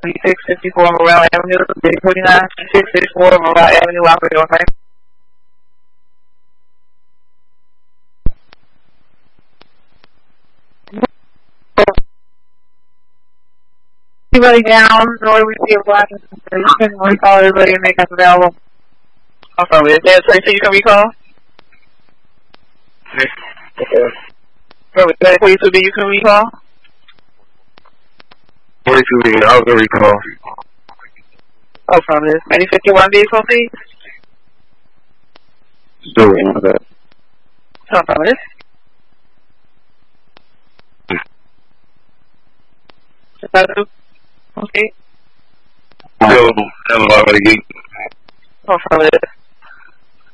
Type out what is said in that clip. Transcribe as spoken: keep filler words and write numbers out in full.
twenty-six fifty-four Morale Avenue, twenty-nine twenty-six fifty-four Morale Avenue, operator, okay? Everybody down, in order we see a black information, we call everybody and make us available. I'm sorry, is that so you can recall? Okay. So is that forty-two B you can recall? forty-two B, I was going to recall. Oh, from this. ninety fifty-one vehicle, please? Still waiting on that. Oh, from this. Okay. Still, I'm already. Oh, from this.